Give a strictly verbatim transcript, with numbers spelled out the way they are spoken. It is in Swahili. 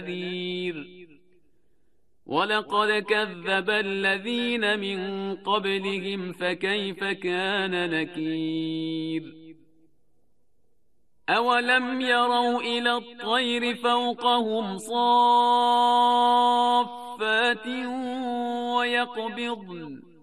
nadhir walaqad kadhaba alladhina min qablihim fakayfa kana nakir awalam yaraw ila at-tayri fawqahum saffatin wa yaqbidn